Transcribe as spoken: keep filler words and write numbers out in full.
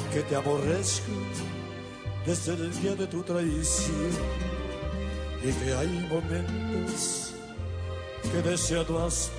que te aborrezco desde el día de tu traición y que hay momentos que he deseado hasta